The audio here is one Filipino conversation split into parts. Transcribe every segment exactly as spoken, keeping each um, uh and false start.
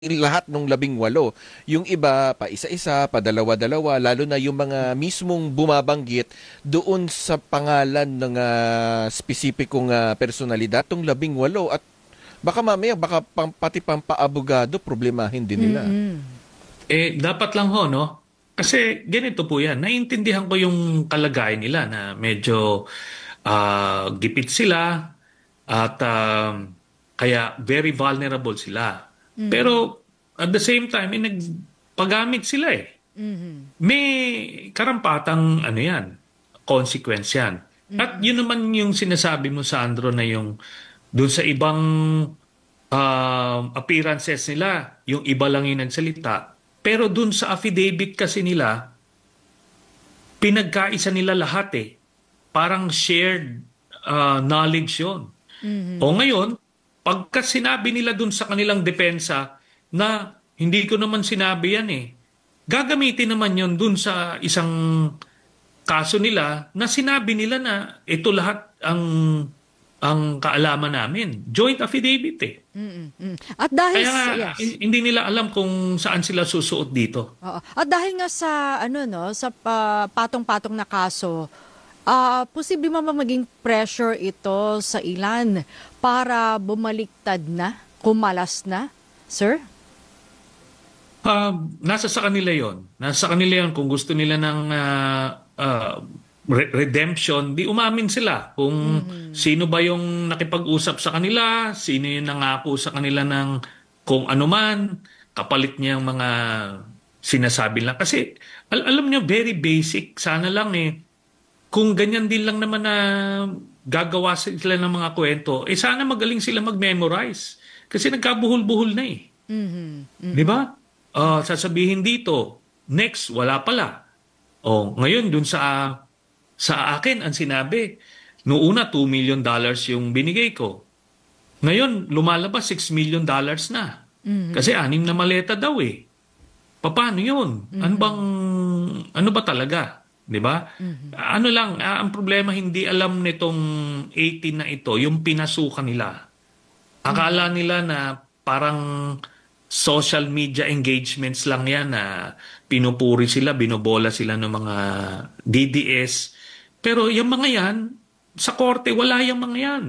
lahat ng labing walo. Yung iba, pa isa-isa, pa dalawa-dalawa, lalo na yung mga mismong bumabanggit doon sa pangalan ng uh, spesipikong uh, personalidad, tong labing walo. At baka mamaya, baka pang, pati pang paabogado, problemahin din nila. Mm-mm. Eh, dapat lang ho, no? Kasi ganito po yan. Naiintindihan ko yung kalagayan nila na medyo ah, gipit sila at ah, kaya very vulnerable sila. Pero at the same time, eh, nagpagamit sila eh. Mhm. May karampatang ano yan, consequence yan. At yun naman yung sinasabi mo, Sandro, na yung doon sa ibang um, appearances nila, yung iba lang yung nagsalita. Pero doon sa affidavit kasi nila, pinagkaisa nila lahat eh. Parang shared uh, knowledge yun. O ngayon, pagka sinabi nila doon sa kanilang depensa na hindi ko naman sinabi yan eh, gagamitin naman yun doon sa isang kaso nila na sinabi nila na ito lahat ang ang kaalaman namin. Joint affidavit eh. Mm-mm. At dahil Kaya nga, sa, yes. hin- hindi nila alam kung saan sila susuot dito. Oo. At dahil nga sa ano no, sa ah, patong-patong na kaso, ah posible ba maging pressure ito sa ilan para bumaliktad na, kumalas na, sir? Ah, nasa sa kanila yon. Nasa kanila yon kung gusto nila ng ah, ah, re- redemption, di umamin sila kung sino ba yung nakipag-usap sa kanila, sino yung nangako sa kanila ng kung ano man, kapalit niya ang mga sinasabi lang. Kasi al- alam niyo, very basic. Sana lang eh, kung ganyan din lang naman na gagawa sila ng mga kwento, eh sana magaling sila mag-memorize. Kasi nagkabuhol-buhol na eh. Mhm. Di ba? Ah, sasabihin dito, next, wala pala. O, ngayon, dun sa, sa akin, ang sinabi, noong una, two million dollars yung binigay ko. Ngayon, lumalabas six million dollars na. Kasi anim na maleta daw eh. Paano yun? Ano bang, ano ba talaga? Di ba? Ano lang, ah, ang problema, hindi alam nitong eighteen na ito, yung pinasukan nila. Akala nila na parang social media engagements lang yan na pinupuri sila, binobola sila ng mga D D S. Pero yung mga yan, sa korte, wala yung mga yan.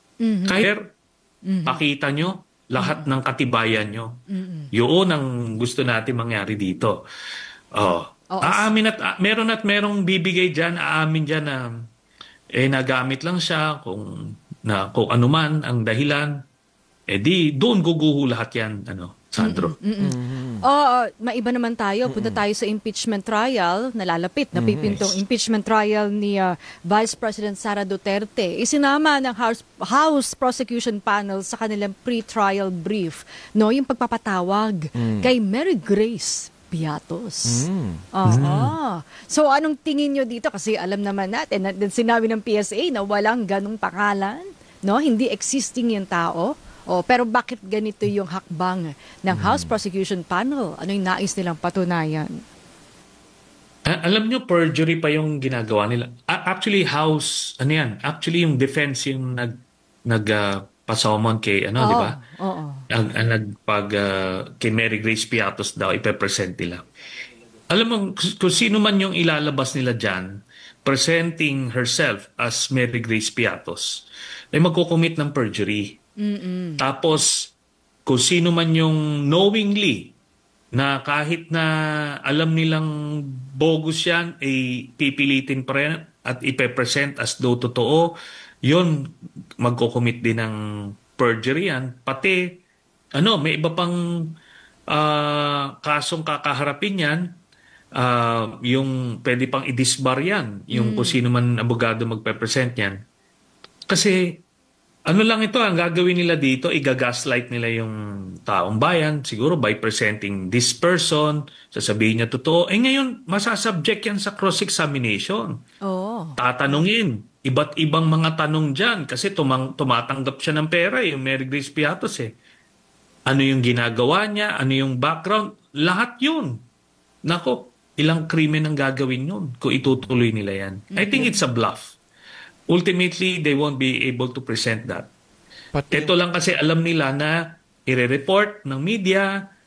Kaya pakita nyo lahat ng katibayan nyo. Yun ang gusto natin mangyari dito. Oh. Oo. Aamin at, ah, meron at merong bibigay dyan, aamin dyan na eh nagamit lang siya kung na kung ano man ang dahilan, eh di doon guguho lahat yan, ano, Sandro. Oo, maiba naman tayo. Punta tayo sa impeachment trial, nalalapit, napipintong impeachment trial ni ah, Vice President Sara Duterte. Isinama ng House, House Prosecution Panel sa kanilang pre-trial brief, no, yung pagpapatawag kay Mary Grace Piatos. Oo. So anong tingin nyo dito? Kasi alam naman natin, na- sinabi ng P S A na walang ganong pangalan, no? Hindi existing yung tao. Oh, pero bakit ganito yung hakbang ng House Prosecution Panel? Ano yung nais nilang patunayan? A- alam nyo, perjury pa yung ginagawa nila. A- actually, House, ano yan? Actually, yung defense yung nag, nag uh, pasomon kay, ano, Oo, di ba? oo. Ang, ang nagpag, uh, kay Mary Grace Piatos daw, ipepresent nila. Alam mo, k- kung sino man yung ilalabas nila dyan, presenting herself as Mary Grace Piatos, ay magkukumit ng perjury. Tapos, kung sino man yung knowingly na kahit na alam nilang bogus yan, ay pipilitin pa rin at ipepresent as though totoo, yun, magkukumit din ng perjury yan. Pati, ano, may iba pang ah, kasong kakaharapin yan, ah, yung pwede pang i-disbar yan, yung kung sino man abogado magpe-present yan. Kasi, ano lang ito, ang gagawin nila dito, igagaslight nila yung taong bayan, siguro by presenting this person, sasabihin niya totoo. Eh ngayon, masasubject yan sa cross-examination. Oo. Tatanungin, iba't ibang mga tanong dyan, kasi tumang, tumatanggap siya ng pera, eh, yung Mary Grace Piatos eh. Ano yung ginagawa niya, ano yung background, lahat yun. Nako, ilang krimen ang gagawin yun kung itutuloy nila yan. I think it's a bluff. Ultimately, they won't be able to present that. Pati Ito lang kasi alam nila na ire-report ng media,